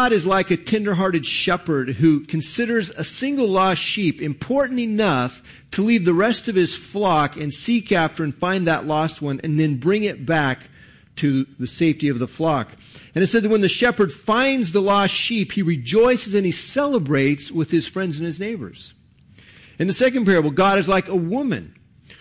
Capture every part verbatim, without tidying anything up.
God is like a tender-hearted shepherd who considers a single lost sheep important enough to leave the rest of his flock and seek after and find that lost one and then bring it back to the safety of the flock. And it said that when the shepherd finds the lost sheep, he rejoices and he celebrates with his friends and his neighbors. In the second parable, God is like a woman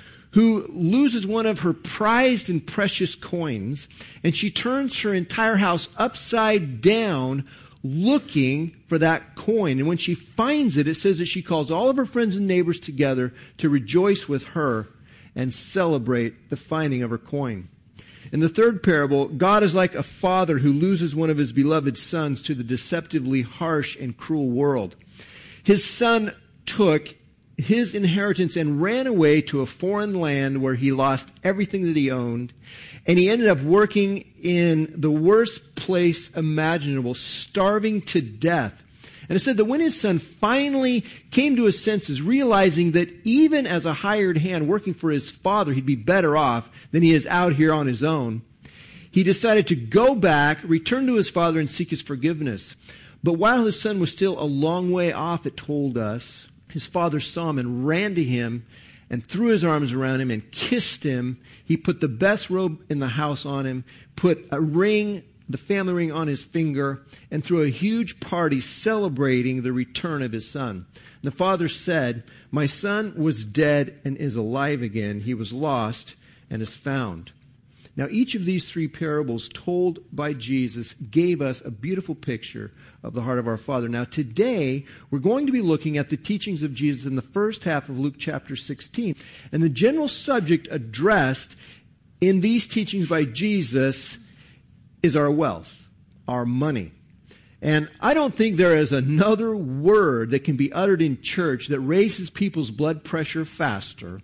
who loses one of her prized and precious coins, and she turns her entire house upside down looking for that coin. And when she finds it, it says that she calls all of her friends and neighbors together to rejoice with her and celebrate the finding of her coin. In the third parable, God is like a father who loses one of his beloved sons to the deceptively harsh and cruel world. His son took his inheritance and ran away to a foreign land where he lost everything that he owned. And he ended up working in the worst place imaginable, starving to death. And it said that when his son finally came to his senses, realizing that even as a hired hand working for his father, he'd be better off than he is out here on his own, he decided to go back, return to his father, and seek his forgiveness. But while his son was still a long way off, it told us, his father saw him and ran to him and threw his arms around him and kissed him. He put the best robe in the house on him, put a ring, the family ring, on his finger, and threw a huge party celebrating the return of his son. And the father said, "My son was dead and is alive again. He was lost and is found." Now, each of these three parables told by Jesus gave us a beautiful picture of the heart of our Father. Now, today, we're going to be looking at the teachings of Jesus in the first half of Luke chapter sixteen. And the general subject addressed in these teachings by Jesus is our wealth, our money. And I don't think there is another word that can be uttered in church that raises people's blood pressure faster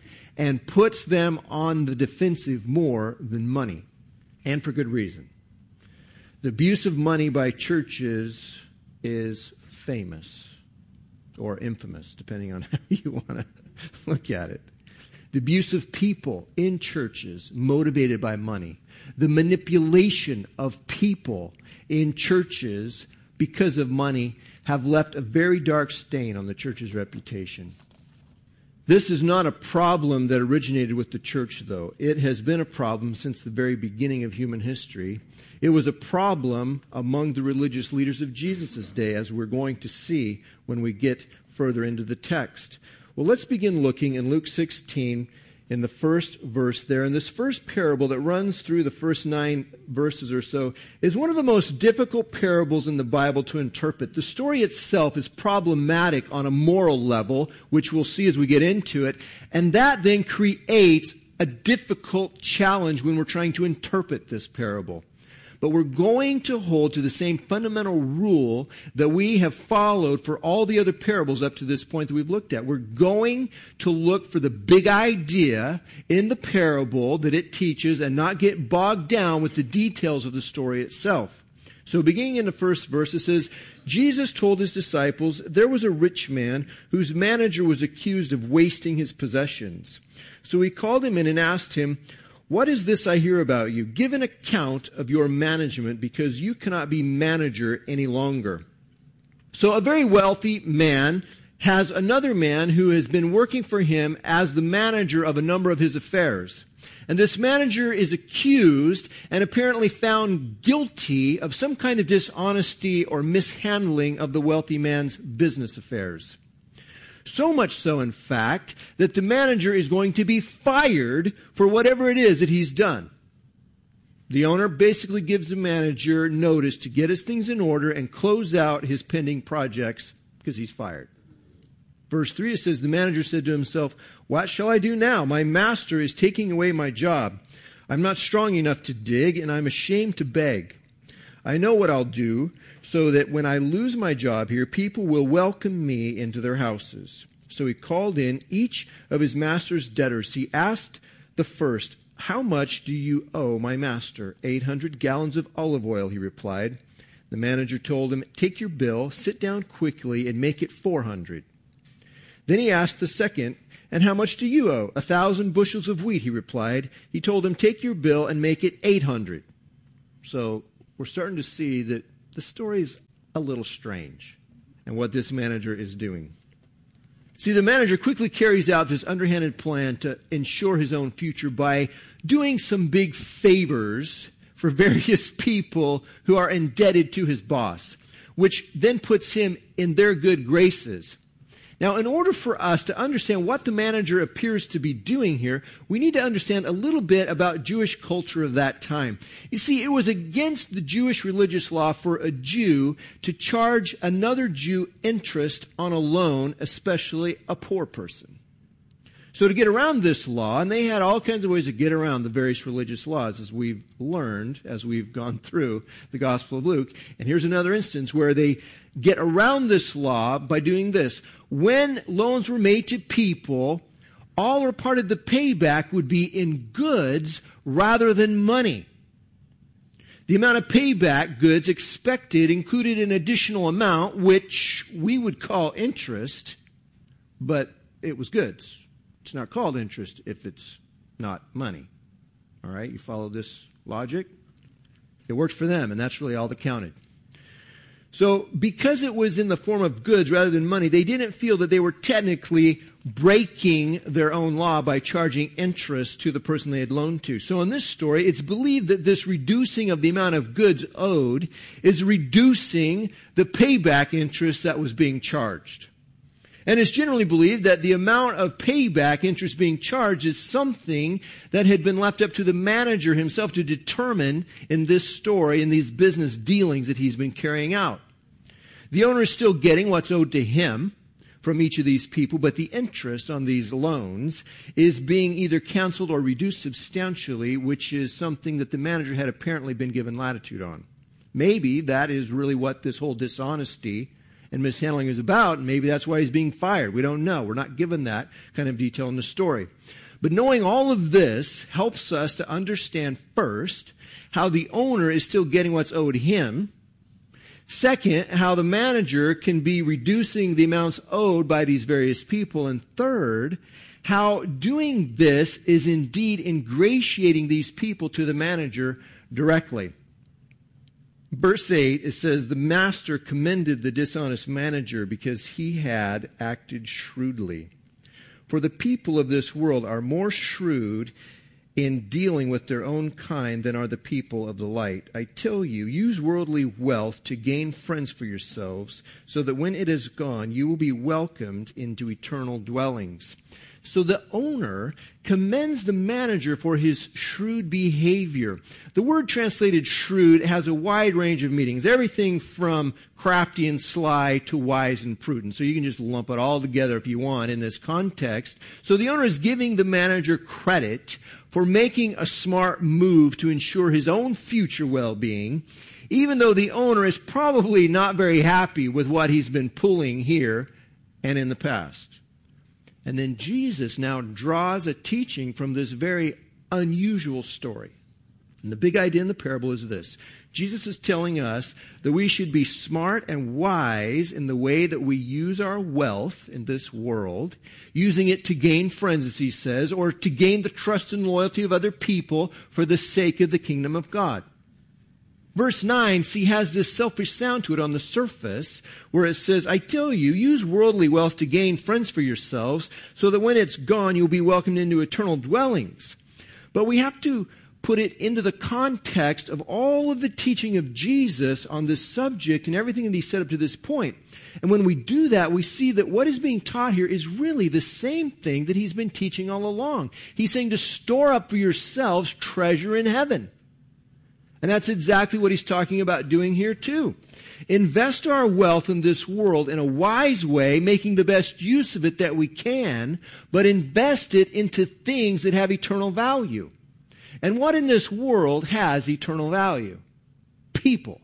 and puts them on the defensive more than money, and for good reason. The abuse of money by churches is famous, or infamous, depending on how you want to look at it. The abuse of people in churches motivated by money. The manipulation of people in churches because of money have left a very dark stain on the church's reputation. This is not a problem that originated with the church, though. It has been a problem since the very beginning of human history. It was a problem among the religious leaders of Jesus' day, as we're going to see when we get further into the text. Well, let's begin looking in Luke sixteen in the first verse there. And this first parable that runs through the first nine verses or so is one of the most difficult parables in the Bible to interpret. The story itself is problematic on a moral level, which we'll see as we get into it. And that then creates a difficult challenge when we're trying to interpret this parable. But we're going to hold to the same fundamental rule that we have followed for all the other parables up to this point that we've looked at. We're going to look for the big idea in the parable that it teaches and not get bogged down with the details of the story itself. So beginning in the first verse, it says, Jesus told his disciples, there was a rich man whose manager was accused of wasting his possessions. So he called him in and asked him, what is this I hear about you? Give an account of your management, because you cannot be manager any longer. So a very wealthy man has another man who has been working for him as the manager of a number of his affairs. And this manager is accused and apparently found guilty of some kind of dishonesty or mishandling of the wealthy man's business affairs. So much so, in fact, that the manager is going to be fired for whatever it is that he's done. The owner basically gives the manager notice to get his things in order and close out his pending projects because he's fired. Verse three, it says, the manager said to himself, what shall I do now? My master is taking away my job. I'm not strong enough to dig, and I'm ashamed to beg. I know what I'll do, so that when I lose my job here, people will welcome me into their houses. So he called in each of his master's debtors. He asked the first, how much do you owe my master? eight hundred gallons of olive oil, he replied. The manager told him, take your bill, sit down quickly, and make it four hundred. Then he asked the second, and how much do you owe? A thousand bushels of wheat, he replied. He told him, take your bill and make it eight hundred. So we're starting to see that the story is a little strange and what this manager is doing. See, the manager quickly carries out this underhanded plan to ensure his own future by doing some big favors for various people who are indebted to his boss, which then puts him in their good graces. Now, in order for us to understand what the manager appears to be doing here, we need to understand a little bit about Jewish culture of that time. You see, it was against the Jewish religious law for a Jew to charge another Jew interest on a loan, especially a poor person. So to get around this law, and they had all kinds of ways to get around the various religious laws, as we've learned, as we've gone through the Gospel of Luke. And here's another instance where they get around this law by doing this. When loans were made to people, all or part of the payback would be in goods rather than money. The amount of payback goods expected included an additional amount, which we would call interest, but it was goods. It's not called interest if it's not money. All right, you follow this logic? It worked for them, and that's really all that counted. So because it was in the form of goods rather than money, they didn't feel that they were technically breaking their own law by charging interest to the person they had loaned to. So in this story, it's believed that this reducing of the amount of goods owed is reducing the payback interest that was being charged. And it's generally believed that the amount of payback interest being charged is something that had been left up to the manager himself to determine in this story, in these business dealings that he's been carrying out. The owner is still getting what's owed to him from each of these people, but the interest on these loans is being either canceled or reduced substantially, which is something that the manager had apparently been given latitude on. Maybe that is really what this whole dishonesty and mishandling is about, and maybe that's why he's being fired. We don't know. We're not given that kind of detail in the story. But knowing all of this helps us to understand, first, how the owner is still getting what's owed him. Second, how the manager can be reducing the amounts owed by these various people. And third, how doing this is indeed ingratiating these people to the manager directly. Verse eight, it says, the master commended the dishonest manager because he had acted shrewdly. For the people of this world are more shrewd in dealing with their own kind than are the people of the light. I tell you, use worldly wealth to gain friends for yourselves, so that when it is gone, you will be welcomed into eternal dwellings. So the owner commends the manager for his shrewd behavior. The word translated shrewd has a wide range of meanings, everything from crafty and sly to wise and prudent. So you can just lump it all together if you want in this context. So the owner is giving the manager credit for making a smart move to ensure his own future well-being, even though the owner is probably not very happy with what he's been pulling here and in the past. And then Jesus now draws a teaching from this very unusual story. And the big idea in the parable is this. Jesus is telling us that we should be smart and wise in the way that we use our wealth in this world, using it to gain friends, as he says, or to gain the trust and loyalty of other people for the sake of the kingdom of God. Verse nine, see, has this selfish sound to it on the surface, where it says, I tell you, use worldly wealth to gain friends for yourselves, so that when it's gone, you'll be welcomed into eternal dwellings. But we have to put it into the context of all of the teaching of Jesus on this subject and everything that he said up to this point. And when we do that, we see that what is being taught here is really the same thing that he's been teaching all along. He's saying to store up for yourselves treasure in heaven. And that's exactly what he's talking about doing here too. Invest our wealth in this world in a wise way, making the best use of it that we can, but invest it into things that have eternal value. And what in this world has eternal value? People.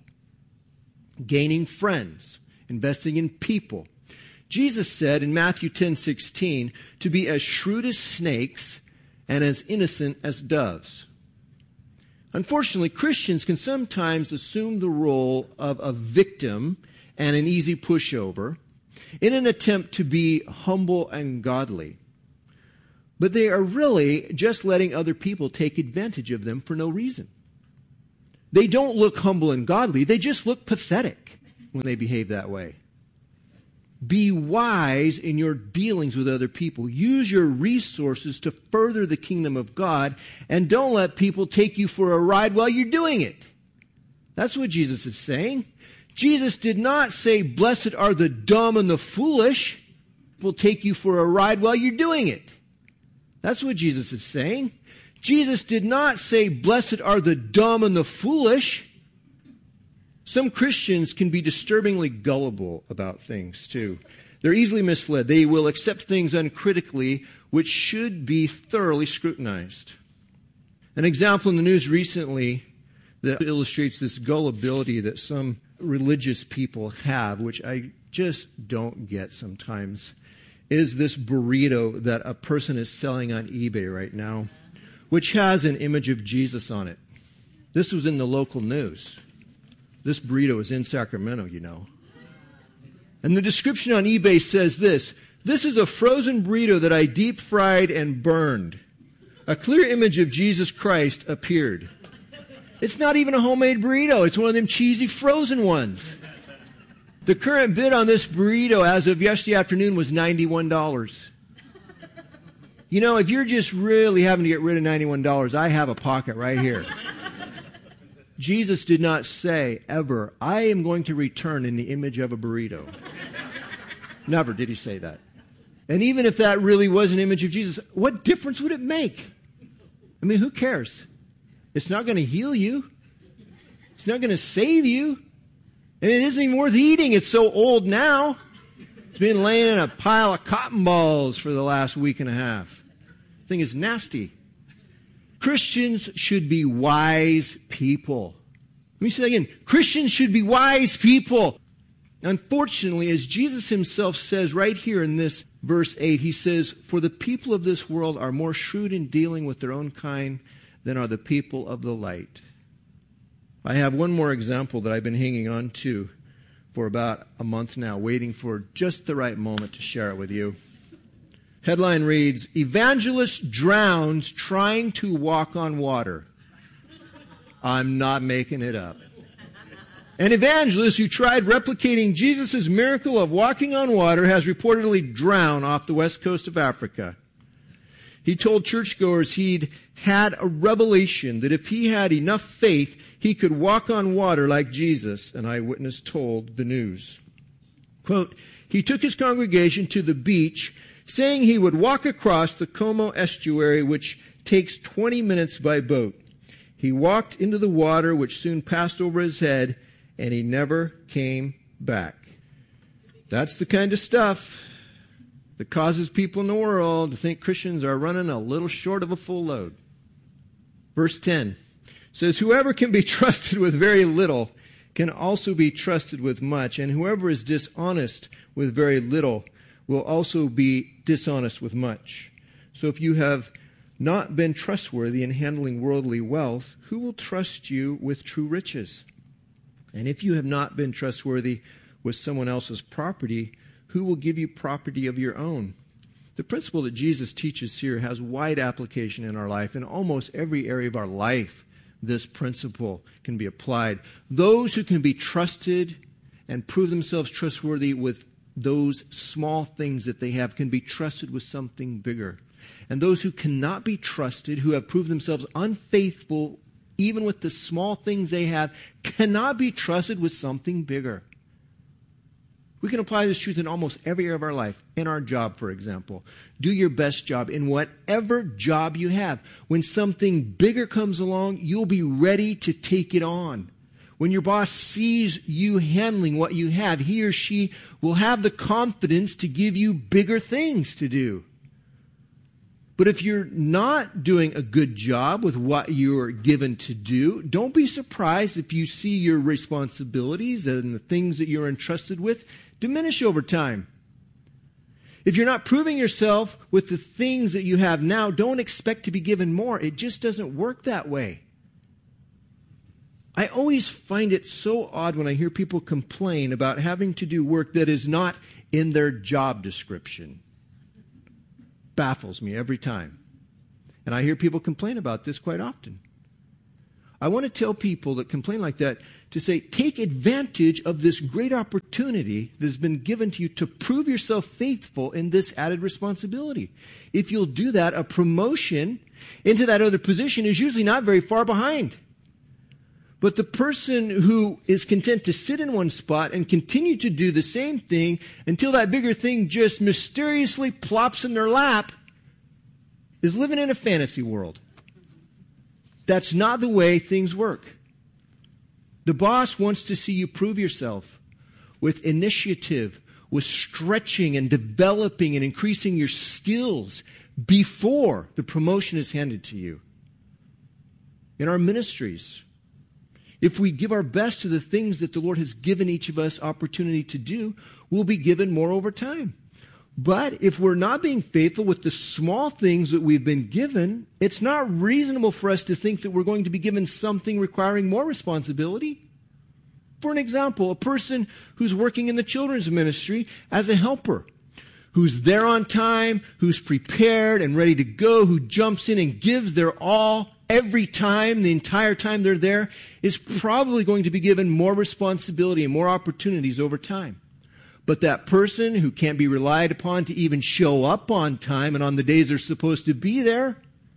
Gaining friends. Investing in people. Jesus said in Matthew ten sixteen to be as shrewd as snakes and as innocent as doves. Unfortunately, Christians can sometimes assume the role of a victim and an easy pushover in an attempt to be humble and godly. But they are really just letting other people take advantage of them for no reason. They don't look humble and godly. They just look pathetic. when they behave that way. Be wise in your dealings with other people. Use your resources to further the kingdom of God, and don't let people take you for a ride while you're doing it. That's what Jesus is saying. Jesus did not say, blessed are the dumb and the foolish. Will take you for a ride while you're doing it. That's what Jesus is saying. Jesus did not say, blessed are the dumb and the foolish. Some Christians can be disturbingly gullible about things, too. They're easily misled. They will accept things uncritically, which should be thoroughly scrutinized. An example in the news recently that illustrates this gullibility that some religious people have, which I just don't get sometimes, is this burrito that a person is selling on eBay right now, which has an image of Jesus on it. This was in the local news. This burrito is in Sacramento, you know. And the description on eBay says this: this is a frozen burrito that I deep fried and burned. A clear image of Jesus Christ appeared. It's not even a homemade burrito. It's one of them cheesy frozen ones. The current bid on this burrito as of yesterday afternoon was ninety-one dollars. You know, if you're just really having to get rid of ninety-one dollars, I have a pocket right here. Jesus did not say ever, I am going to return in the image of a burrito. Never did he say that. And even if that really was an image of Jesus, what difference would it make? I mean, who cares? It's not going to heal you. It's not going to save you. And it isn't even worth eating. It's so old now. It's been laying in a pile of cotton balls for the last week and a half. The thing is nasty. Christians should be wise people. Let me say that again. Christians should be wise people. Unfortunately, as Jesus himself says right here in this verse eight, he says, for the people of this world are more shrewd in dealing with their own kind than are the people of the light. I have one more example that I've been hanging on to for about a month now, waiting for just the right moment to share it with you. Headline reads, Evangelist drowns trying to walk on water. I'm not making it up. An evangelist who tried replicating Jesus' miracle of walking on water has reportedly drowned off the west coast of Africa. He told churchgoers he'd had a revelation that if he had enough faith, he could walk on water like Jesus, an eyewitness told the news. Quote, he took his congregation to the beach, saying he would walk across the Como estuary, which takes twenty minutes by boat. He walked into the water, which soon passed over his head, and he never came back. That's the kind of stuff that causes people in the world to think Christians are running a little short of a full load. Verse ten says, whoever can be trusted with very little can also be trusted with much, and whoever is dishonest with very little will also be dishonest with much. So if you have not been trustworthy in handling worldly wealth, who will trust you with true riches? And if you have not been trustworthy with someone else's property, who will give you property of your own? The principle that Jesus teaches here has wide application in our life. In almost every area of our life, this principle can be applied. Those who can be trusted and prove themselves trustworthy with those small things that they have can be trusted with something bigger. And those who cannot be trusted, who have proved themselves unfaithful, even with the small things they have, cannot be trusted with something bigger. We can apply this truth in almost every area of our life. In our job, for example. Do your best job in whatever job you have. When something bigger comes along, you'll be ready to take it on. When your boss sees you handling what you have, he or she will have the confidence to give you bigger things to do. But if you're not doing a good job with what you're given to do, don't be surprised if you see your responsibilities and the things that you're entrusted with diminish over time. If you're not proving yourself with the things that you have now, don't expect to be given more. It just doesn't work that way. I always find it so odd when I hear people complain about having to do work that is not in their job description. Baffles me every time. And I hear people complain about this quite often. I want to tell people that complain like that, to say, take advantage of this great opportunity that has been given to you to prove yourself faithful in this added responsibility. If you'll do that, a promotion into that other position is usually not very far behind. But the person who is content to sit in one spot and continue to do the same thing until that bigger thing just mysteriously plops in their lap is living in a fantasy world. That's not the way things work. The boss wants to see you prove yourself with initiative, with stretching and developing and increasing your skills before the promotion is handed to you. In our ministries, if we give our best to the things that the Lord has given each of us opportunity to do, we'll be given more over time. But if we're not being faithful with the small things that we've been given, it's not reasonable for us to think that we're going to be given something requiring more responsibility. For an example, a person who's working in the children's ministry as a helper, who's there on time, who's prepared and ready to go, who jumps in and gives their all every time, the entire time they're there, is probably going to be given more responsibility and more opportunities over time. But that person who can't be relied upon to even show up on time and on the days they're supposed to be there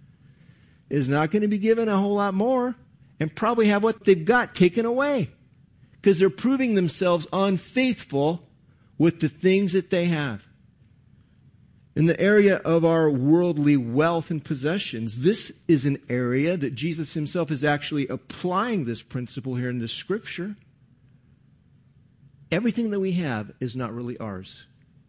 is not going to be given a whole lot more and probably have what they've got taken away because they're proving themselves unfaithful with the things that they have. In the area of our worldly wealth and possessions, this is an area that Jesus himself is actually applying this principle here in the scripture. Everything that we have is not really ours.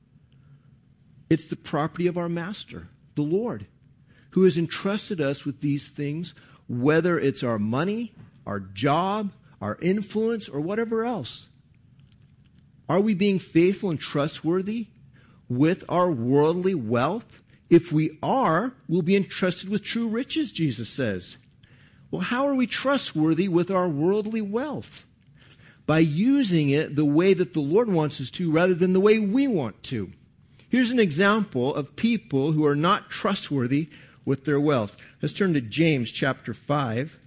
It's the property of our master, the Lord, who has entrusted us with these things, whether it's our money, our job, our influence, or whatever else. Are we being faithful and trustworthy with our worldly wealth? If we are, we'll be entrusted with true riches, Jesus says. Well, how are we trustworthy with our worldly wealth? By using it the way that the Lord wants us to rather than the way we want to. Here's an example of people who are not trustworthy with their wealth. Let's turn to James chapter five.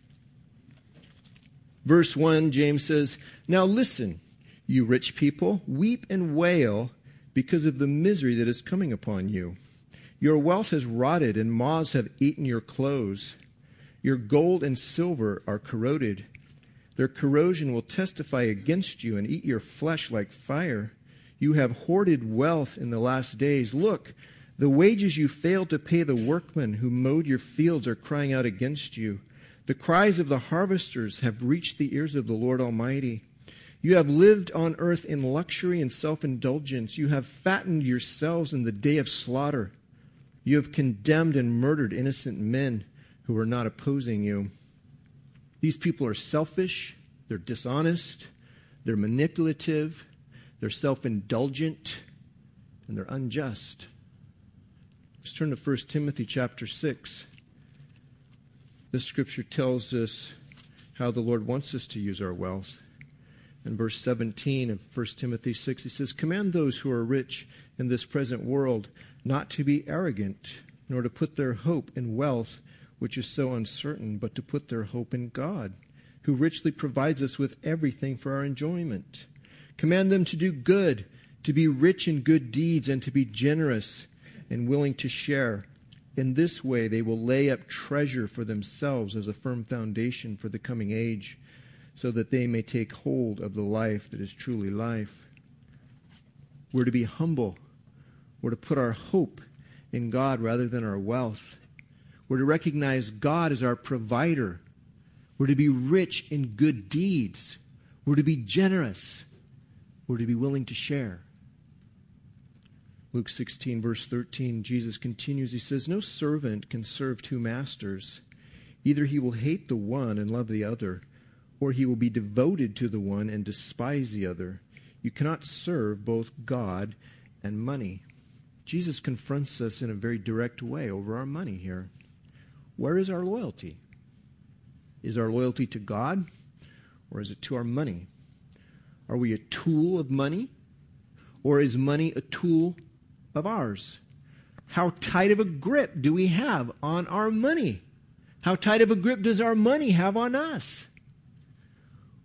Verse one, James says, "Now listen, you rich people, weep and wail because of the misery that is coming upon you. Your wealth has rotted and moths have eaten your clothes. Your gold and silver are corroded. Their corrosion will testify against you and eat your flesh like fire. You have hoarded wealth in the last days. Look, the wages you failed to pay the workmen who mowed your fields are crying out against you. The cries of the harvesters have reached the ears of the Lord Almighty. You have lived on earth in luxury and self-indulgence. You have fattened yourselves in the day of slaughter. You have condemned and murdered innocent men who are not opposing you." These people are selfish, they're dishonest, they're manipulative, they're self-indulgent, and they're unjust. Let's turn to First Timothy chapter six. This scripture tells us how the Lord wants us to use our wealth. In verse seventeen of First Timothy six, he says, "Command those who are rich in this present world not to be arrogant, nor to put their hope in wealth, which is so uncertain, but to put their hope in God, who richly provides us with everything for our enjoyment. Command them to do good, to be rich in good deeds, and to be generous and willing to share. In this way they will lay up treasure for themselves as a firm foundation for the coming age, so that they may take hold of the life that is truly life." We're to be humble. We're to put our hope in God rather than our wealth. We're to recognize God as our provider. We're to be rich in good deeds. We're to be generous. We're to be willing to share. Luke sixteen, verse thirteen, Jesus continues. He says, "No servant can serve two masters. Either he will hate the one and love the other, or he will be devoted to the one and despise the other. You cannot serve both God and money." Jesus confronts us in a very direct way over our money here. Where is our loyalty? Is our loyalty to God, or is it to our money? Are we a tool of money, or is money a tool of ours? How tight of a grip do we have on our money? How tight of a grip does our money have on us?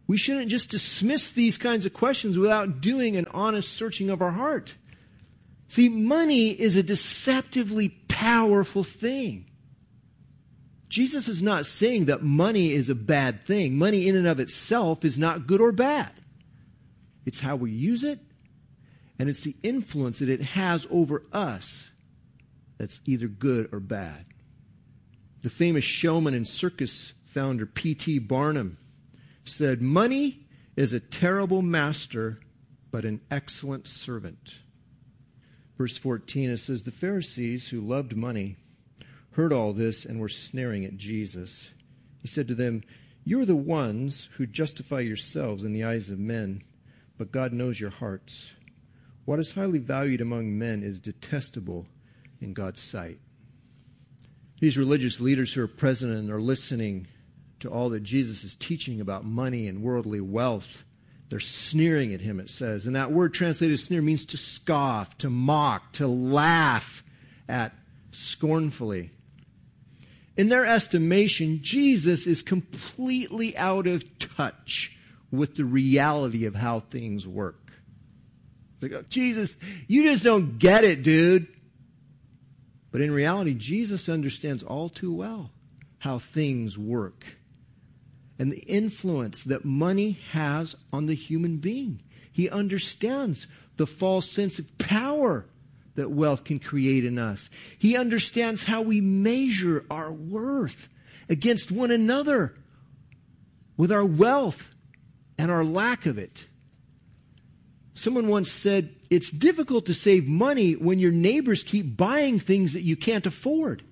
We shouldn't just dismiss these kinds of questions without doing an honest searching of our heart. See, money is a deceptively powerful thing. Jesus is not saying that money is a bad thing. Money in and of itself is not good or bad. It's how we use it, and it's the influence that it has over us that's either good or bad. The famous showman and circus founder P T Barnum said, "Money is a terrible master, but an excellent servant." Verse fourteen, it says, "The Pharisees who loved money heard all this and were sneering at Jesus. He said to them, 'You are the ones who justify yourselves in the eyes of men, but God knows your hearts. What is highly valued among men is detestable in God's sight.'" These religious leaders who are present and are listening to all that Jesus is teaching about money and worldly wealth, they're sneering at him, it says. And that word translated sneer means to scoff, to mock, to laugh at scornfully. In their estimation, Jesus is completely out of touch with the reality of how things work. They go, "Jesus, you just don't get it, dude." But in reality, Jesus understands all too well how things work and the influence that money has on the human being. He understands the false sense of power that wealth can create in us. He understands how we measure our worth against one another with our wealth and our lack of it. Someone once said, "It's difficult to save money when your neighbors keep buying things that you can't afford."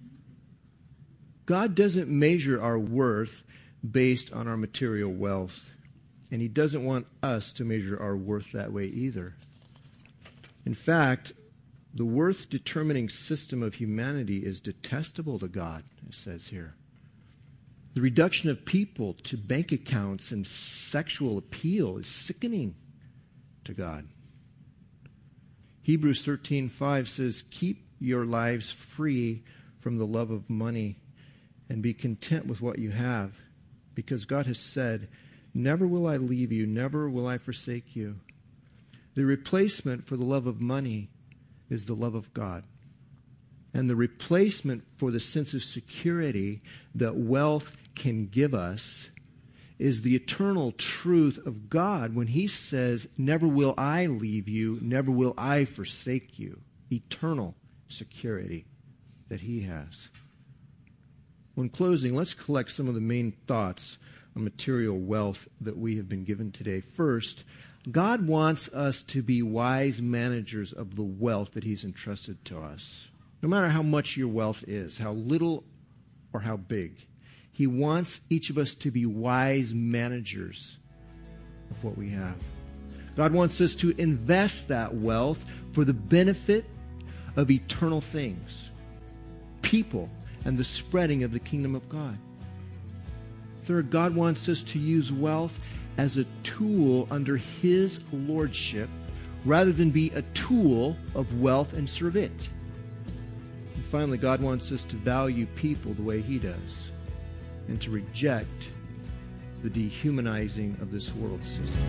God doesn't measure our worth based on our material wealth, and He doesn't want us to measure our worth that way either. In fact, the worth-determining system of humanity is detestable to God, it says here. The reduction of people to bank accounts and sexual appeal is sickening to God. Hebrews thirteen five says, "Keep your lives free from the love of money and be content with what you have, because God has said, 'Never will I leave you, never will I forsake you.'" The replacement for the love of money is the love of God. And the replacement for the sense of security that wealth can give us is the eternal truth of God when He says, "Never will I leave you, never will I forsake you." Eternal security that He has. Well, in closing, let's collect some of the main thoughts on material wealth that we have been given today. First, God wants us to be wise managers of the wealth that He's entrusted to us. No matter how much your wealth is, how little or how big, He wants each of us to be wise managers of what we have. God wants us to invest that wealth for the benefit of eternal things, people, and the spreading of the kingdom of God. Third, God wants us to use wealth as a tool under His lordship rather than be a tool of wealth and serve it. And finally, God wants us to value people the way He does and to reject the dehumanizing of this world system.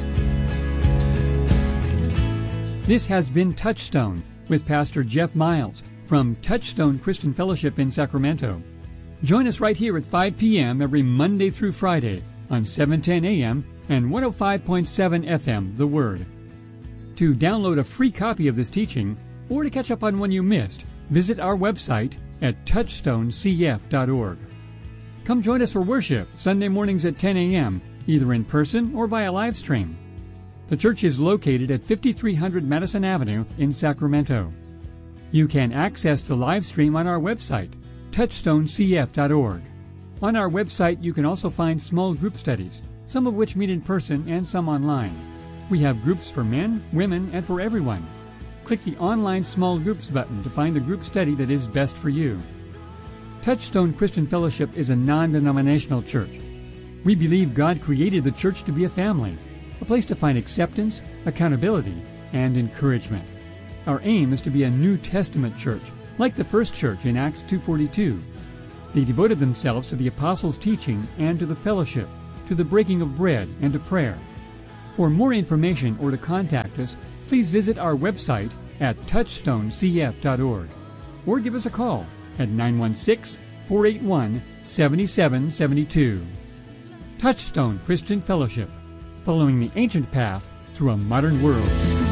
This has been Touchstone with Pastor Jeff Miles from Touchstone Christian Fellowship in Sacramento. Join us right here at five p.m. every Monday through Friday on seven ten a.m. and one oh five point seven F M, The Word. To download a free copy of this teaching or to catch up on one you missed, visit our website at touchstone c f dot org. Come join us for worship Sunday mornings at ten a.m., either in person or via live stream. The church is located at fifty-three hundred Madison Avenue in Sacramento. You can access the live stream on our website, touchstone c f dot org. On our website, you can also find small group studies, some of which meet in person and some online. We have groups for men, women, and for everyone. Click the online small groups button to find the group study that is best for you. Touchstone Christian Fellowship is a non-denominational church. We believe God created the church to be a family, a place to find acceptance, accountability, and encouragement. Our aim is to be a New Testament church, like the first church in Acts two forty-two. They devoted themselves to the apostles' teaching and to the fellowship, to the breaking of bread and to prayer. For more information or to contact us, please visit our website at touchstone c f dot org or give us a call at nine one six, four eight one, seven seven seven two. Touchstone Christian Fellowship, following the ancient path through a modern world.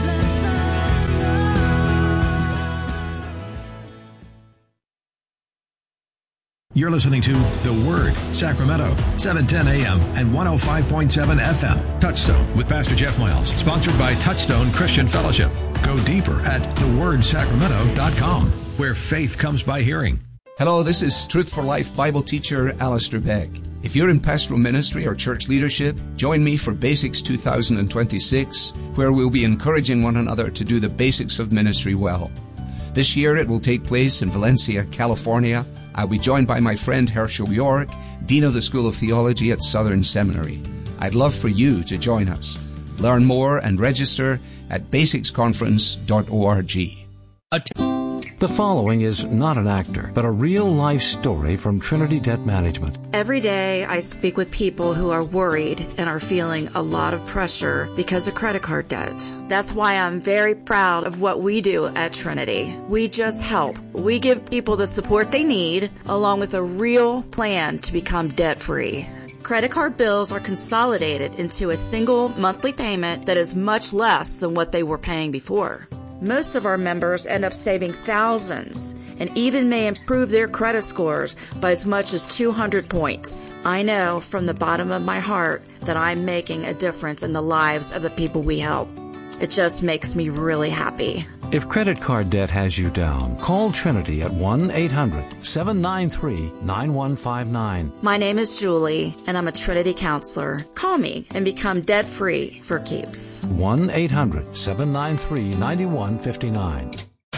You're listening to The Word, Sacramento, seven ten a m and one oh five point seven F M. Touchstone with Pastor Jeff Miles, sponsored by Touchstone Christian Fellowship. Go deeper at the word sacramento dot com, where faith comes by hearing. Hello, this is Truth for Life Bible teacher Alistair Beck. If you're in pastoral ministry or church leadership, join me for Basics two thousand twenty-six, where we'll be encouraging one another to do the basics of ministry well. This year it will take place in Valencia, California. I'll be joined by my friend Herschel York, Dean of the School of Theology at Southern Seminary. I'd love for you to join us. Learn more and register at basics conference dot org. The following is not an actor, but a real-life story from Trinity Debt Management. Every day I speak with people who are worried and are feeling a lot of pressure because of credit card debt. That's why I'm very proud of what we do at Trinity. We just help. We give people the support they need, along with a real plan to become debt-free. Credit card bills are consolidated into a single monthly payment that is much less than what they were paying before. Most of our members end up saving thousands and even may improve their credit scores by as much as two hundred points. I know from the bottom of my heart that I'm making a difference in the lives of the people we help. It just makes me really happy. If credit card debt has you down, call Trinity at one eight hundred, seven nine three, nine one five nine. My name is Julie, and I'm a Trinity counselor. Call me and become debt-free for keeps. one eight hundred, seven nine three, nine one five nine.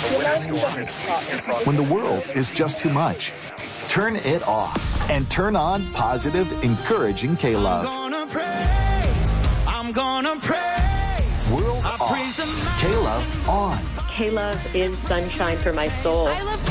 When the world is just too much, turn it off and turn on positive, encouraging K-Love. I'm gonna praise, I'm gonna praise. World I off, praise K-Love on. K-Love is sunshine for my soul. I love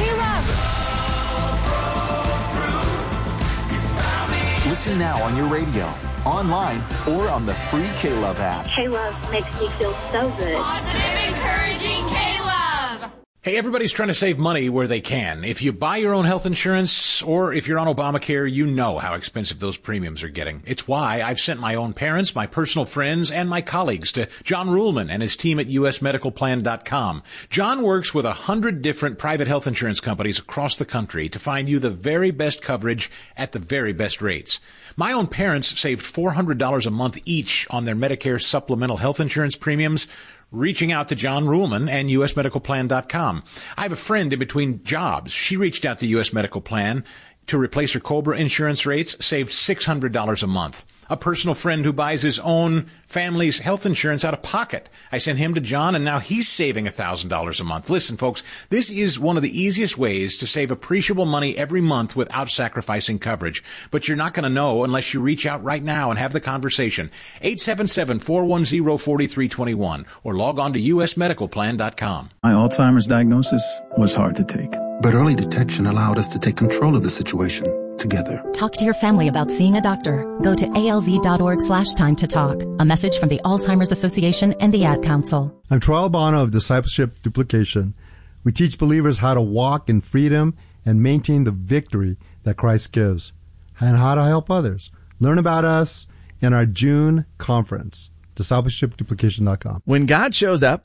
K-Love. Listen now on your radio, online, or on the free K-Love app. K-Love makes me feel so good. Positive, encouraging K-Love. Hey, everybody's trying to save money where they can. If you buy your own health insurance or if you're on Obamacare, you know how expensive those premiums are getting. It's why I've sent my own parents, my personal friends, and my colleagues to John Ruhlman and his team at U S medical plan dot com. John works with a hundred different private health insurance companies across the country to find you the very best coverage at the very best rates. My own parents saved four hundred dollars a month each on their Medicare supplemental health insurance premiums, reaching out to John Ruhlman and U S medical plan dot com. I have a friend in between jobs. She reached out to U S Medical Plan to replace her COBRA insurance rates, saved six hundred dollars a month. A personal friend who buys his own family's health insurance out of pocket. I sent him to John, and now he's saving one thousand dollars a month. Listen, folks, this is one of the easiest ways to save appreciable money every month without sacrificing coverage. But you're not going to know unless you reach out right now and have the conversation. eight seven seven, four one zero, four three two one or log on to U S medical plan dot com. My Alzheimer's diagnosis was hard to take. But early detection allowed us to take control of the situation together. Talk to your family about seeing a doctor. Go to A L Z dot org slash time to talk. A message from the Alzheimer's Association and the Ad Council. I'm Troy Albano of Discipleship Duplication. We teach believers how to walk in freedom and maintain the victory that Christ gives, and how to help others. Learn about us in our June conference, discipleship duplication dot com. When God shows up,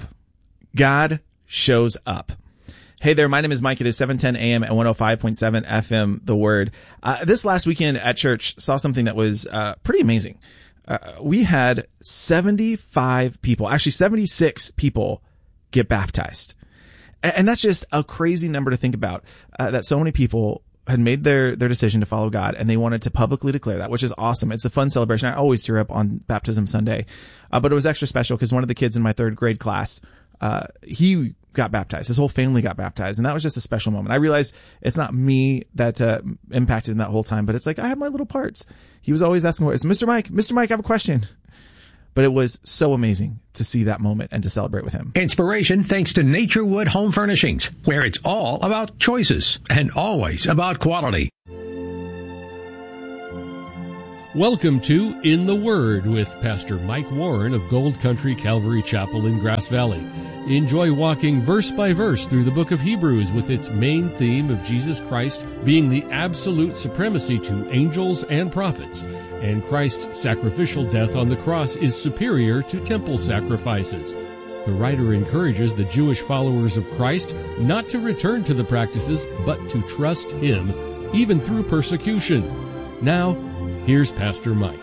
God shows up. Hey there, my name is Mike. It is seven ten a.m. at one oh five point seven F M, The Word. Uh, this last weekend at church saw something that was uh, pretty amazing. Uh, we had seventy-five people, actually seventy-six people get baptized. And, and that's just a crazy number to think about, uh, that so many people had made their, their decision to follow God, and they wanted to publicly declare that, which is awesome. It's a fun celebration. I always tear up on Baptism Sunday. Uh, but it was extra special because one of the kids in my third grade class, uh, he got baptized. His whole family got baptized. And that was just a special moment. I realized it's not me that uh, impacted him that whole time, but it's like I have my little parts. He was always asking, Mister Mike, Mister Mike, I have a question. But it was so amazing to see that moment and to celebrate with him. Inspiration thanks to Naturewood Home Furnishings, where it's all about choices and always about quality. Welcome to In the Word with Pastor Mike Warren of Gold Country Calvary Chapel in Grass Valley. Enjoy walking verse by verse through the book of Hebrews with its main theme of Jesus Christ being the absolute supremacy to angels and prophets, and Christ's sacrificial death on the cross is superior to temple sacrifices. The writer encourages the Jewish followers of Christ not to return to the practices, but to trust Him, even through persecution. Now, here's Pastor Mike.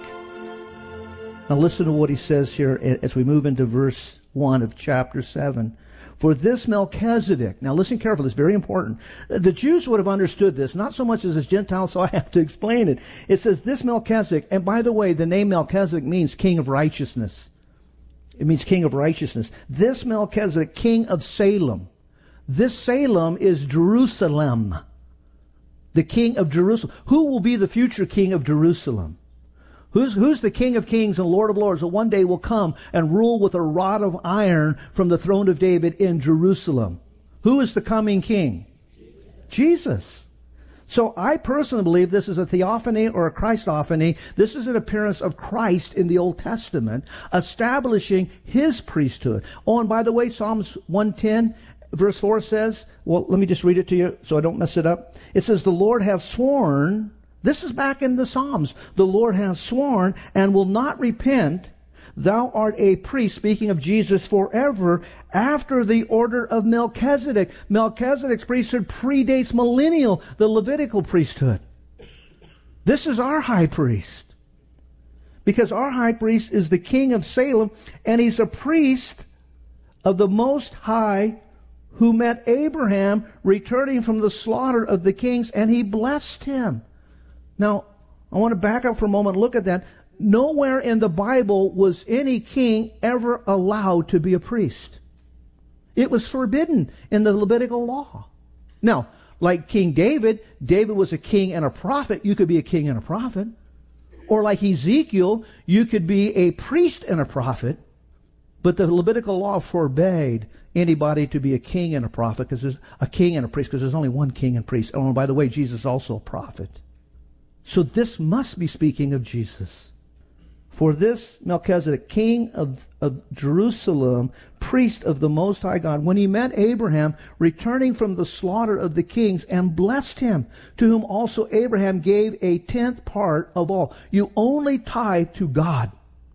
Now listen to what he says here as we move into verse one of chapter seven. For this Melchizedek, now listen carefully, it's very important. The Jews would have understood this, not so much as a Gentile, so I have to explain it. It says this Melchizedek, and by the way, the name Melchizedek means king of righteousness. It means king of righteousness. This Melchizedek, king of Salem. This Salem is Jerusalem. The king of Jerusalem. Who will be the future king of Jerusalem? Who's, who's the King of Kings and Lord of Lords that one day will come and rule with a rod of iron from the throne of David in Jerusalem? Who is the coming king? Jesus. So I personally believe this is a theophany or a Christophany. This is an appearance of Christ in the Old Testament, establishing His priesthood. Oh, and by the way, Psalms one ten, verse four says, well, let me just read it to you so I don't mess it up. It says, the Lord has sworn, this is back in the Psalms, the Lord has sworn and will not repent, thou art a priest, speaking of Jesus, forever, after the order of Melchizedek. Melchizedek's priesthood predates millennial, the Levitical priesthood. This is our high priest. Because our high priest is the king of Salem, and he's a priest of the Most High, who met Abraham returning from the slaughter of the kings, and he blessed him. Now, I want to back up for a moment and look at that. Nowhere in the Bible was any king ever allowed to be a priest. It was forbidden in the Levitical law. Now, like King David, David was a king and a prophet. You could be a king and a prophet. Or like Ezekiel, you could be a priest and a prophet. But the Levitical law forbade anybody to be a king and a prophet, because there's a king and a priest, because there's only one king and priest. Oh, and by the way, Jesus is also a prophet. So this must be speaking of Jesus. For this Melchizedek, king of, of Jerusalem, priest of the Most High God, when he met Abraham, returning from the slaughter of the kings, and blessed him, to whom also Abraham gave a tenth part of all. You only tithe to God.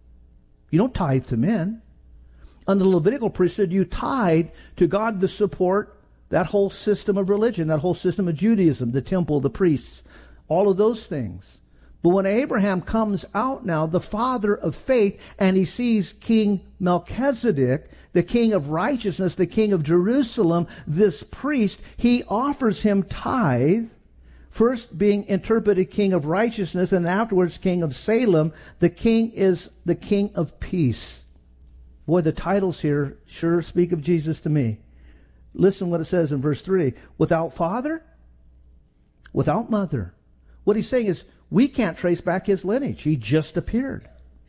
You don't tithe to men. Under the Levitical priesthood, you tithe to God to support that whole system of religion, that whole system of Judaism, the temple, the priests, all of those things. But when Abraham comes out now, the father of faith, and he sees King Melchizedek, the king of righteousness, the king of Jerusalem, this priest, he offers him tithe, first being interpreted king of righteousness, and afterwards king of Salem. The king is the king of peace. Boy, the titles here sure speak of Jesus to me. Listen what it says in verse three. Without father, without mother. What he's saying is, we can't trace back his lineage. He just appeared.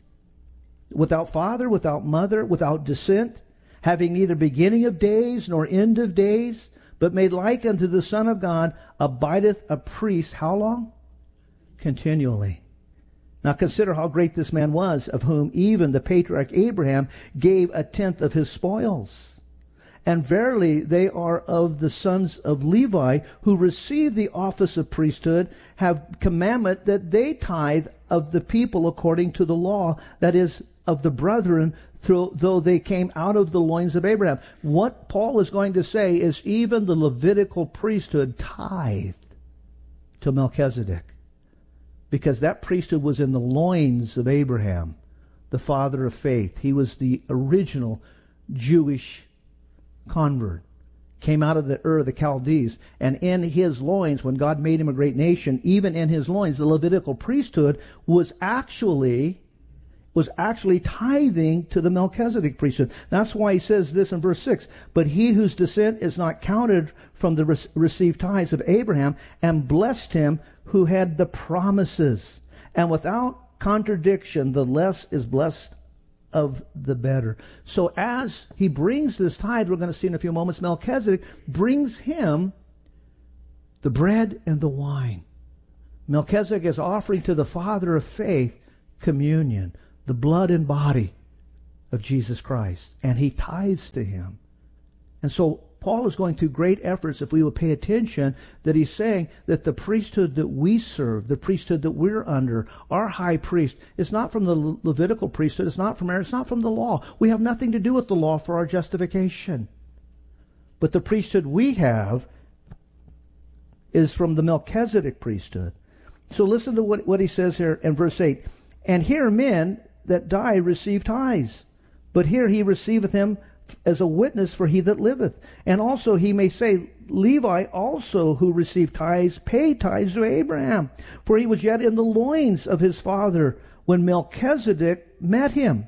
Without father, without mother, without descent, having neither beginning of days nor end of days, but made like unto the Son of God, abideth a priest. How long? Continually. Now consider how great this man was, of whom even the patriarch Abraham gave a tenth of his spoils. And verily they are of the sons of Levi, who receive the office of priesthood, have commandment that they tithe of the people according to the law, that is, of the brethren, though they came out of the loins of Abraham. What Paul is going to say is even the Levitical priesthood tithed to Melchizedek, because that priesthood was in the loins of Abraham, the father of faith. He was the original Jewish convert, came out of the Ur of the Chaldees, and in his loins, when God made him a great nation, even in his loins, the Levitical priesthood was actually was actually tithing to the Melchizedek priesthood. That's why he says this in verse six, but he whose descent is not counted from the re- received tithes of Abraham, and blessed him who had the promises. And without contradiction, the less is blessed of the better. So as he brings this tithe, we're going to see in a few moments, Melchizedek brings him the bread and the wine. Melchizedek is offering to the father of faith communion, the blood and body of Jesus Christ, and he tithes to him. And so Paul is going through great efforts, if we will pay attention, that he's saying that the priesthood that we serve, the priesthood that we're under, our high priest, is not from the Le- Levitical priesthood, it's not from Aaron, it's not from the law. We have nothing to do with the law for our justification. But the priesthood we have is from the Melchizedek priesthood. So listen to what, what he says here in verse eight. And here men that die receive tithes, but here he receiveth him as a witness for he that liveth. And also he may say, Levi also, who received tithes, paid tithes to Abraham, for he was yet in the loins of his father when Melchizedek met him.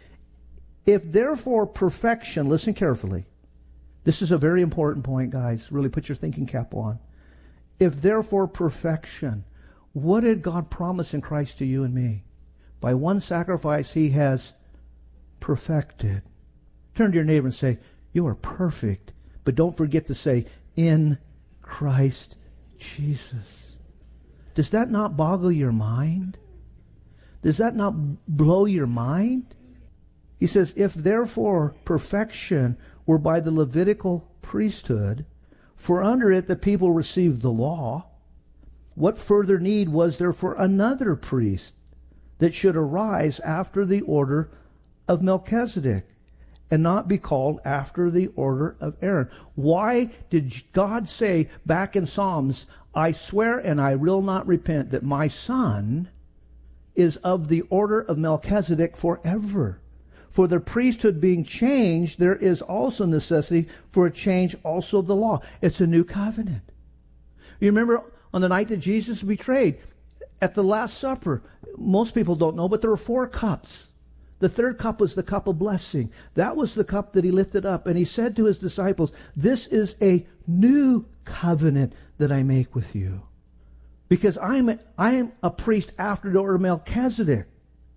If therefore perfection, listen carefully, this is a very important point, guys, really put your thinking cap on. If therefore perfection, what did God promise in Christ to you and me? By one sacrifice he has perfected. Turn to your neighbor and say, you are perfect. But don't forget to say, in Christ Jesus. Does that not boggle your mind? Does that not blow your mind? He says, if therefore perfection were by the Levitical priesthood, for under it the people received the law, what further need was there for another priest that should arise after the order of Melchizedek, and not be called after the order of Aaron? Why did God say back in Psalms, I swear and I will not repent, that my son is of the order of Melchizedek forever? For the priesthood being changed, there is also necessity for a change also of the law. It's a new covenant. You remember on the night that Jesus was betrayed, at the Last Supper, most people don't know, but there were four cups. The third cup was the cup of blessing. That was the cup that he lifted up. And he said to his disciples, this is a new covenant that I make with you. Because I am a, I am a priest after the order of Melchizedek,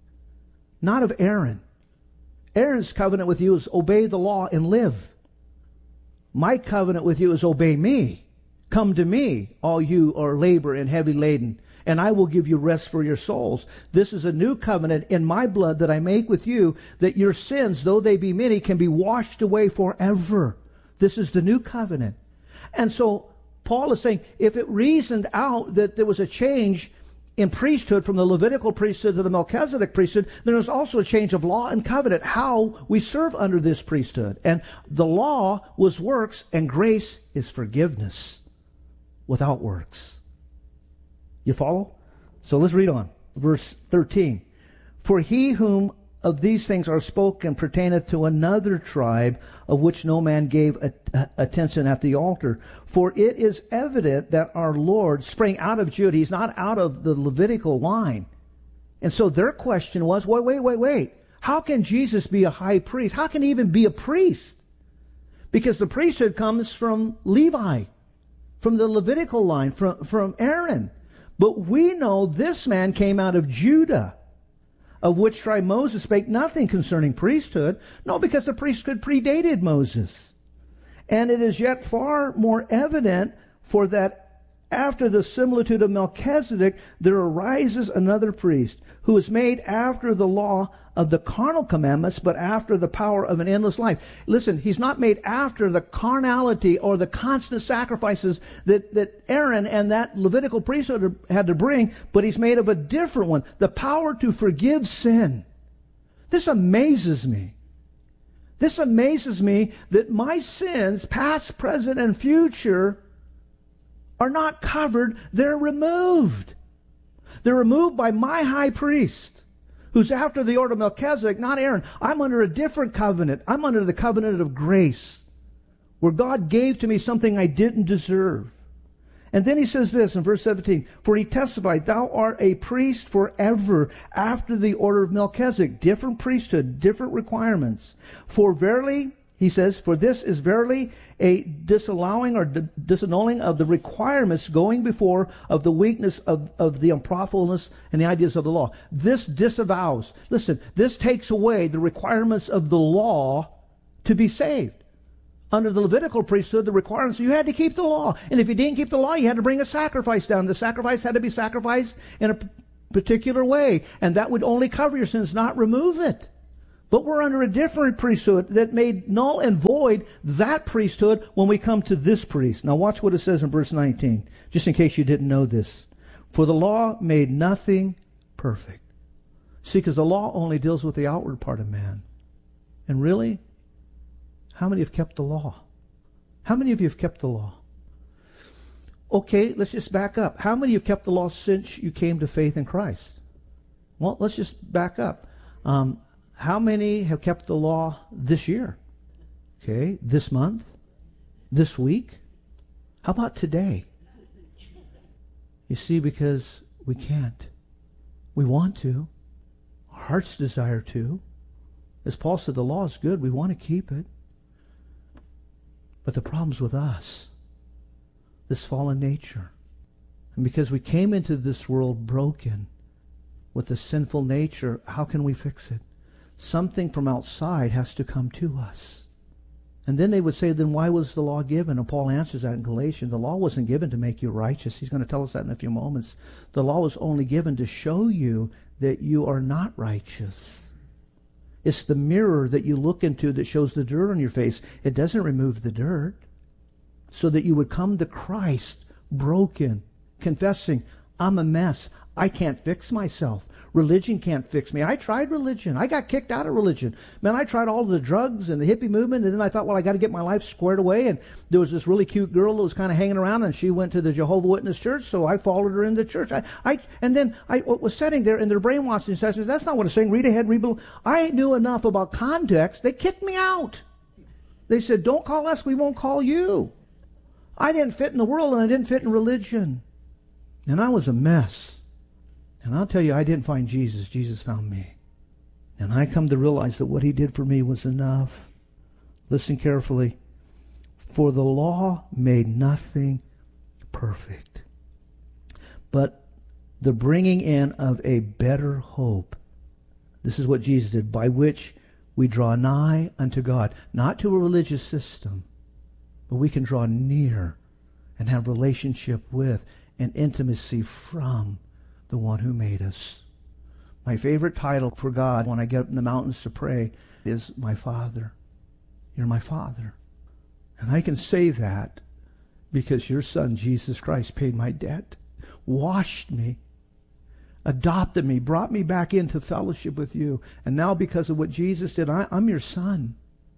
not of Aaron. Aaron's covenant with you is obey the law and live. My covenant with you is obey me. Come to me, all you who are labor and heavy laden, and I will give you rest for your souls. This is a new covenant in my blood that I make with you, that your sins, though they be many, can be washed away forever. This is the new covenant. And so Paul is saying, if it reasoned out that there was a change in priesthood from the Levitical priesthood to the Melchizedek priesthood, then there's also a change of law and covenant, how we serve under this priesthood. And the law was works, and grace is forgiveness without works. You follow? So let's read on. Verse thirteen. For he whom of these things are spoken pertaineth to another tribe, of which no man gave attention at the altar. For it is evident that our Lord sprang out of Judah. He's not out of the Levitical line. And so their question was, wait, wait, wait, wait. How can Jesus be a high priest? How can he even be a priest? Because the priesthood comes from Levi, from the Levitical line, from, from Aaron. But we know this man came out of Judah, of which tribe Moses spake nothing concerning priesthood. No, because the priesthood predated Moses. And it is yet far more evident, for that after the similitude of Melchizedek, there arises another priest, who is made after the law of the carnal commandments, but after the power of an endless life. Listen, he's not made after the carnality or the constant sacrifices that, that Aaron and that Levitical priesthood had to bring, but he's made of a different one, the power to forgive sin. This amazes me. This amazes me that my sins, past, present, and future, are not covered. They're removed. They're removed by my high priest, who's after the order of Melchizedek, not Aaron. I'm under a different covenant. I'm under the covenant of grace, where God gave to me something I didn't deserve. And then he says this in verse seventeen, for he testified, thou art a priest forever after the order of Melchizedek. Different priesthood, different requirements. For verily, he says, for this is verily a disallowing or disannulling of the requirements going before of the weakness of, of the unprofitableness and the ideas of the law. This disavows, listen, this takes away the requirements of the law to be saved. Under the Levitical priesthood, the requirements, you had to keep the law. And if you didn't keep the law, you had to bring a sacrifice down. The sacrifice had to be sacrificed in a particular way. And that would only cover your sins, not remove it. But we're under a different priesthood that made null and void that priesthood when we come to this priest. Now watch what it says in verse nineteen, just in case you didn't know this. For the law made nothing perfect. See, because the law only deals with the outward part of man. And really, how many have kept the law? How many of you have kept the law? Okay, let's just back up. How many have kept the law since you came to faith in Christ? Well, let's just back up. Um, how many have kept the law this year? Okay, this month? This week? How about today? You see, because we can't. We want to. Our hearts desire to. As Paul said, the law is good. We want to keep it. But the problem's with us. This fallen nature. And because we came into this world broken with a sinful nature, how can we fix it? Something from outside has to come to us. And then they would say, then why was the law given? And Paul answers that in Galatians. The law wasn't given to make you righteous. He's going to tell us that in a few moments. The law was only given to show you that you are not righteous. It's the mirror that you look into that shows the dirt on your face. It doesn't remove the dirt. So that you would come to Christ broken, confessing, I'm a mess. I can't fix myself. Religion can't fix me. I tried religion. I got kicked out of religion. Man, I tried all the drugs and the hippie movement, and then I thought, well, I got to get my life squared away. And there was this really cute girl that was kind of hanging around, and she went to the Jehovah's Witness church, so I followed her into church. I, I, and then I was sitting there in their brainwashing sessions. That's not what it's saying. Read ahead, read below. I knew enough about context. They kicked me out. They said, don't call us, we won't call you. I didn't fit in the world, and I didn't fit in religion. And I was a mess. And I'll tell you, I didn't find Jesus. Jesus found me. And I come to realize that what he did for me was enough. Listen carefully. For the law made nothing perfect, but the bringing in of a better hope. This is what Jesus did, by which we draw nigh unto God. Not to a religious system, but we can draw near and have relationship with and intimacy from the one who made us. My favorite title for God when I get up in the mountains to pray is my Father. You're my Father. And I can say that because your Son, Jesus Christ, paid my debt, washed me, adopted me, brought me back into fellowship with you. And now because of what Jesus did, I, I'm your Son.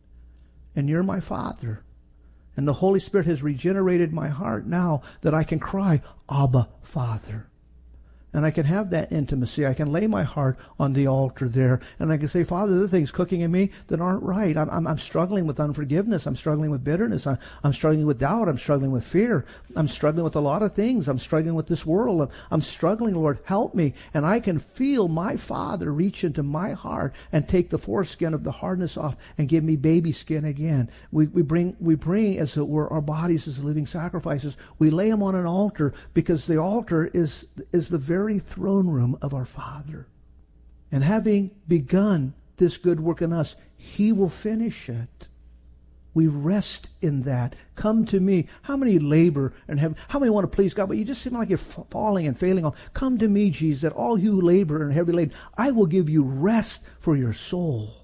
And you're my Father. And the Holy Spirit has regenerated my heart now that I can cry, Abba, Father. And I can have that intimacy. I can lay my heart on the altar there. And I can say, Father, there are things cooking in me that aren't right. I'm, I'm, I'm struggling with unforgiveness. I'm struggling with bitterness. I'm, I'm struggling with doubt. I'm struggling with fear. I'm struggling with a lot of things. I'm struggling with this world. I'm, I'm struggling, Lord, help me. And I can feel my Father reach into my heart and take the foreskin of the hardness off and give me baby skin again. We, we bring, we bring, as it were, our bodies as living sacrifices. We lay them on an altar because the altar is, is the very very throne room of our Father. And having begun this good work in us, he will finish it. We rest in that. Come to me. How many labor and have, how many want to please God, but you just seem like you're falling and failing on. Come to me, Jesus, that all you labor and heavy laden, I will give you rest for your soul.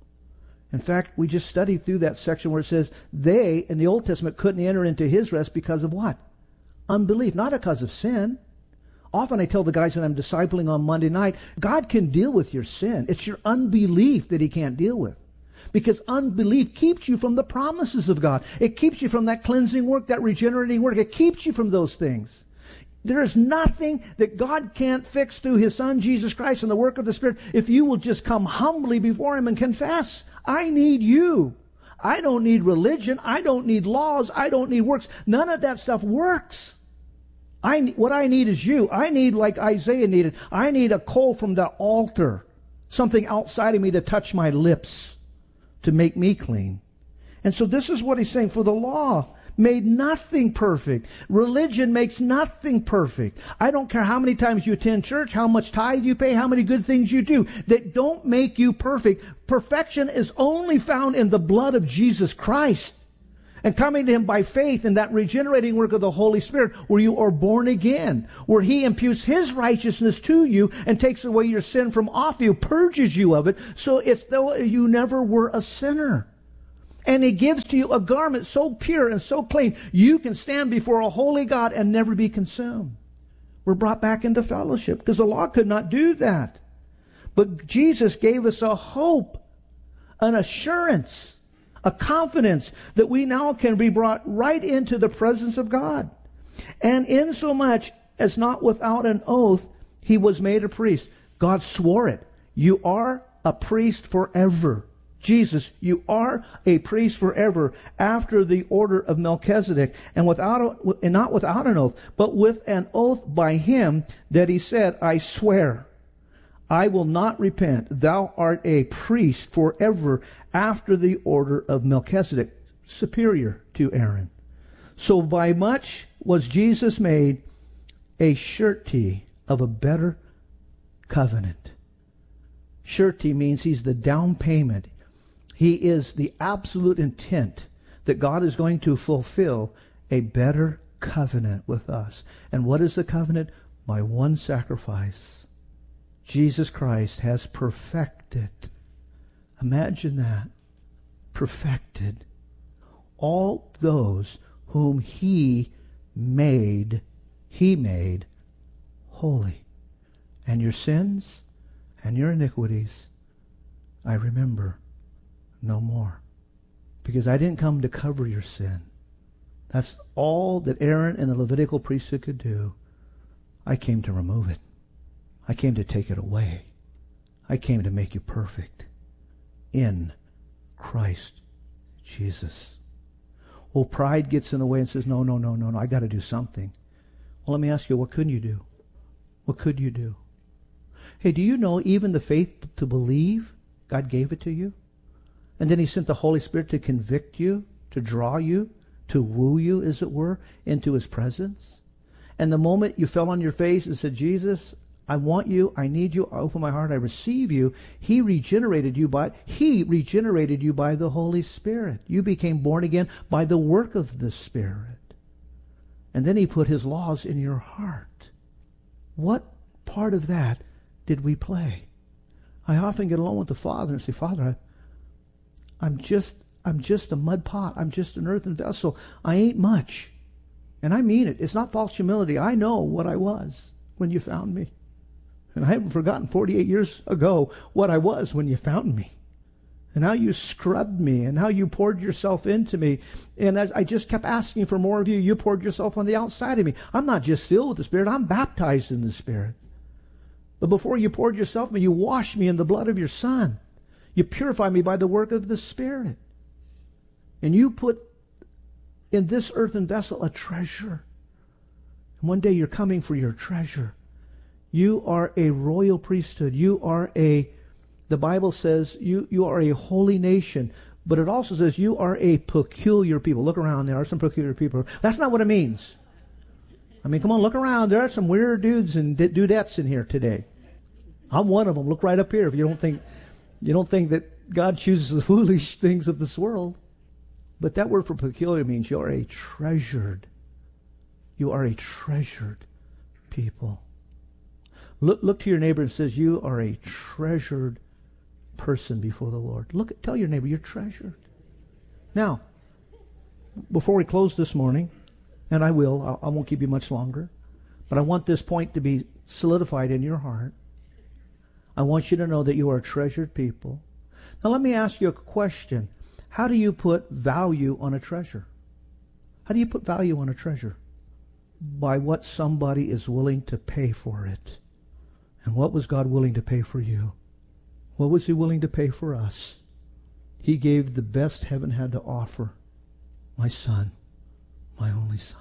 In fact, we just studied through that section where it says they, in the Old Testament, couldn't enter into his rest because of what? Unbelief, not because of sin. Often I tell the guys that I'm discipling on Monday night, God can deal with your sin. It's your unbelief that he can't deal with. Because unbelief keeps you from the promises of God. It keeps you from that cleansing work, that regenerating work. It keeps you from those things. There is nothing that God can't fix through his Son, Jesus Christ, and the work of the Spirit if you will just come humbly before him and confess, I need you. I don't need religion. I don't need laws. I don't need works. None of that stuff works. I, what I need is you. I need, like Isaiah needed, I need a coal from the altar. Something outside of me to touch my lips to make me clean. And so this is what he's saying. For the law made nothing perfect. Religion makes nothing perfect. I don't care how many times you attend church, how much tithe you pay, how many good things you do. That don't make you perfect. Perfection is only found in the blood of Jesus Christ. And coming to Him by faith in that regenerating work of the Holy Spirit, where you are born again, where He imputes His righteousness to you and takes away your sin from off you, purges you of it, so it's though you never were a sinner. And He gives to you a garment so pure and so clean, you can stand before a holy God and never be consumed. We're brought back into fellowship, because the law could not do that. But Jesus gave us a hope, an assurance, a confidence that we now can be brought right into the presence of God. And insomuch as not without an oath, He was made a priest. God swore it. You are a priest forever. Jesus, you are a priest forever after the order of Melchizedek, and without a, and not without an oath, but with an oath by Him that He said, I swear, I will not repent. Thou art a priest forever after the order of Melchizedek, superior to Aaron. So by much was Jesus made a surety of a better covenant. Surety means He's the down payment. He is the absolute intent that God is going to fulfill a better covenant with us. And what is the covenant? By one sacrifice. Jesus Christ has perfected, imagine that, perfected all those whom He made, He made holy. And your sins and your iniquities, I remember no more. Because I didn't come to cover your sin. That's all that Aaron and the Levitical priesthood could do. I came to remove it. I came to take it away. I came to make you perfect in Christ Jesus. Well, pride gets in the way and says, no, no, no, no, no, I got to do something. Well, let me ask you, what could you do? What could you do? Hey, do you know even the faith to believe, God gave it to you? And then He sent the Holy Spirit to convict you, to draw you, to woo you, as it were, into His presence. And the moment you fell on your face and said, Jesus, I want you, I need you, I open my heart, I receive you. He regenerated you by, He regenerated you by the Holy Spirit. You became born again by the work of the Spirit. And then He put His laws in your heart. What part of that did we play? I often get alone with the Father and say, Father, I, I'm just, I'm just a mud pot. I'm just an earthen vessel. I ain't much. And I mean it. It's not false humility. I know what I was when you found me. And I haven't forgotten forty-eight years ago what I was when you found me. And how you scrubbed me and how you poured yourself into me. And as I just kept asking for more of you, you poured yourself on the outside of me. I'm not just filled with the Spirit, I'm baptized in the Spirit. But before you poured yourself in me, you washed me in the blood of your Son. You purified me by the work of the Spirit. And you put in this earthen vessel a treasure. And one day you're coming for your treasure. You are a royal priesthood. You are a, the Bible says, you, you are a holy nation. But it also says you are a peculiar people. Look around, there are some peculiar people. That's not what it means. I mean, come on, look around. There are some weird dudes and dudettes in here today. I'm one of them. Look right up here if you don't think, you don't think that God chooses the foolish things of this world. But that word for peculiar means you are a treasured, you are a treasured people. Look, look to your neighbor and says, you are a treasured person before the Lord. Look, tell your neighbor, you're treasured. Now, before we close this morning, and I will, I, I won't keep you much longer, but I want this point to be solidified in your heart. I want you to know that you are a treasured people. Now let me ask you a question. How do you put value on a treasure? How do you put value on a treasure? By what somebody is willing to pay for it. And what was God willing to pay for you? What was He willing to pay for us? He gave the best heaven had to offer. My Son, my only Son.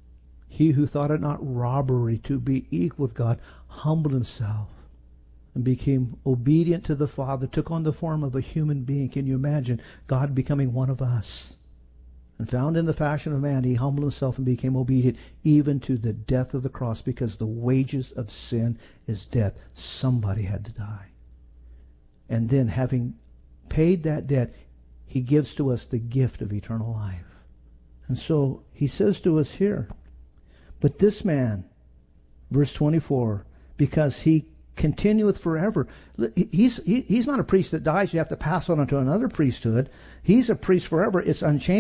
He who thought it not robbery to be equal with God humbled Himself and became obedient to the Father, took on the form of a human being. Can you imagine God becoming one of us? And found in the fashion of man, He humbled Himself and became obedient even to the death of the cross, because the wages of sin is death. Somebody had to die. And then, having paid that debt, He gives to us the gift of eternal life. And so he says to us here, but this man, verse twenty-four, because he continueth forever. He's he, he's not a priest that dies. You have to pass on to another priesthood. He's a priest forever. It's unchanging.